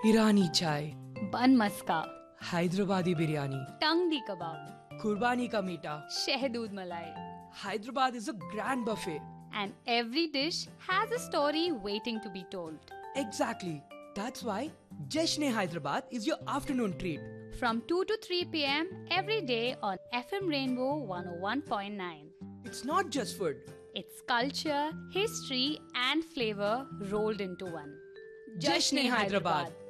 Irani chai, बन मस्का, Hyderabadi biryani, टंग दी कबाब, Kurbani ka meeta. शहदूद मलाई. Hyderabad is a grand buffet. And every dish has a story waiting to be told. Exactly. That's why Jashne Hyderabad is your afternoon treat. From 2 to 3 p.m. every day on FM Rainbow 101.9. It's not just food. It's culture, history, and flavor rolled into one. Jashne Hyderabad.